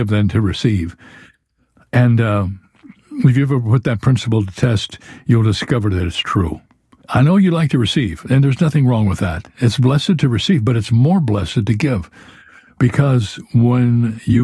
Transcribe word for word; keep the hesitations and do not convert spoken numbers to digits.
than to receive. And uh, if you ever put that principle to test, you'll discover that it's true. I know you like to receive, and there's nothing wrong with that. It's blessed to receive, but it's more blessed to give. Because when you